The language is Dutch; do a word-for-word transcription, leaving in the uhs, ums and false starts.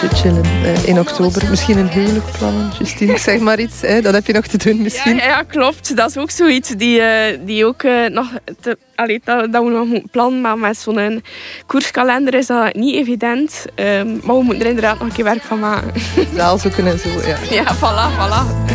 chillen uh, in oktober. Misschien een huwelijk plannen, Justine, zeg maar iets. Hè? Dat heb je nog te doen misschien. Ja, ja klopt. Dat is ook zoiets die, uh, die ook uh, nog... Te, allee, dat, dat we nog moeten plannen, maar met zo'n koerskalender is dat niet evident. Um, maar we moeten er inderdaad nog een keer werk van maken. Zaal zoeken en zo, ja. Ja, voilà, voilà.